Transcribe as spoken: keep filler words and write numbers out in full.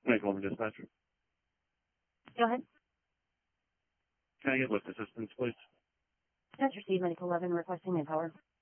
Lake eleven dispatch. Go ahead. Can I get lift assistance, please? That's received, Medical eleven requesting manpower.